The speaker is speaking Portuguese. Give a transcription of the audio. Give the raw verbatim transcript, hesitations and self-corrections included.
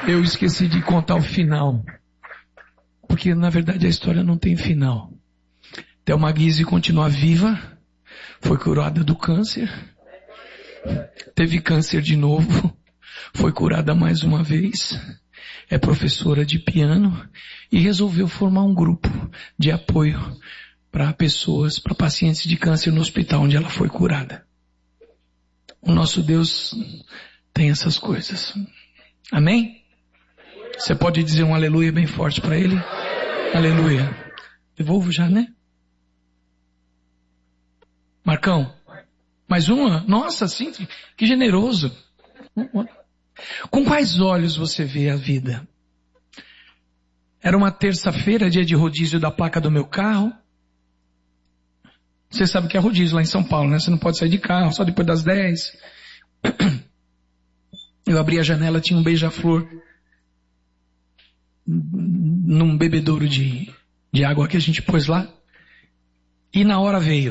Eu esqueci de contar o final. Porque, na verdade, a história não tem final. Thelma Guise continua viva. Foi curada do câncer. Teve câncer de novo. Foi curada mais uma vez. É professora de piano. E resolveu formar um grupo de apoio para pessoas, para pacientes de câncer no hospital onde ela foi curada. O nosso Deus tem essas coisas. Amém? Você pode dizer um aleluia bem forte para ele? Aleluia. Devolvo já, né? Marcão, mais uma? Nossa, sim, que generoso. Com quais olhos você vê a vida? Era uma terça-feira, dia de rodízio da placa do meu carro. Você sabe que é rodízio lá em São Paulo, né? Você não pode sair de carro, só depois das dez. Eu abri a janela, tinha um beija-flor num bebedouro de, de água que a gente pôs lá. E na hora veio.